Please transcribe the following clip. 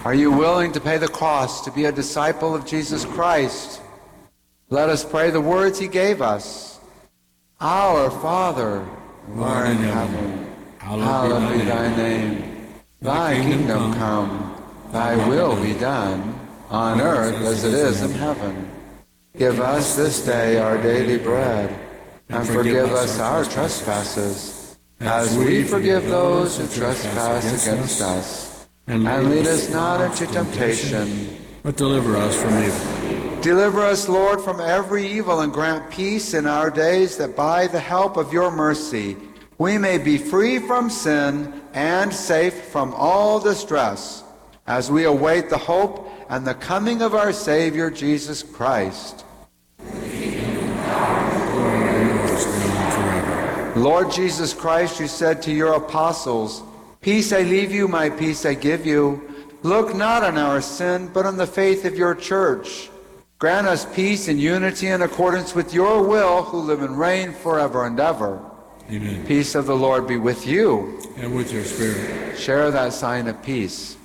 Are you willing to pay the cost to be a disciple of Jesus Christ? Let us pray the words he gave us. Our Father, who art in heaven, hallowed be thy name. Thy kingdom come, thy will be done, on earth as it is in heaven. Give us this day our daily bread, and forgive us our trespasses, as we forgive those who trespass against us. And lead us not into temptation, but deliver us from evil. Deliver us, Lord, from every evil, and grant peace in our days, that by the help of your mercy we may be free from sin and safe from all distress, as we await the hope and the coming of our Savior, Jesus Christ. Lord Jesus Christ, you said to your apostles, "Peace I leave you, my peace I give you. Look not on our sin, but on the faith of your church. Grant us peace and unity in accordance with your will, who live and reign forever and ever." Amen. Peace of the Lord be with you. And with your spirit. Share that sign of peace.